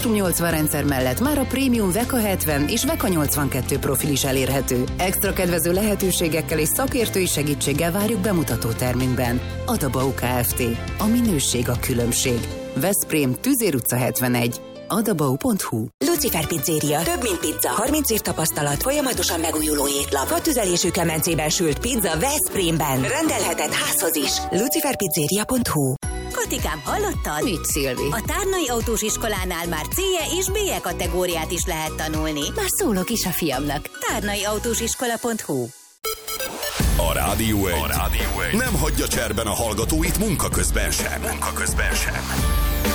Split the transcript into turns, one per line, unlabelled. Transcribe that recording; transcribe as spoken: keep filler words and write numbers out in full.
Spectrum nyolcvan rendszer mellett már a prémium Veka hetven és Veka nyolcvankettő profil is elérhető. Extra kedvező lehetőségekkel és szakértői segítséggel várjuk bemutató termünkben. Adabau Kft. A minőség a különbség. Veszprém, Tüzér utca hetvenegy. adabau pont hu.
Lucifer Pizzeria. Több, mint pizza. harminc év tapasztalat, folyamatosan megújuló étlap. Hat tüzelésű kemencében sült pizza Veszprémben. Rendelhetett házhoz is. lucifer pizzeria pont hu.
Katikám, hallottad?
Mit, Szilvi?
A Tárnai Autós Iskolánál már C-je és B-je kategóriát is lehet tanulni.
Már szólok is a fiamnak.
tárnai autós iskola pont hu.
A Rádió egy. A Rádió egy nem hagyja cserben a hallgatóit munka közben sem. Munka közben sem.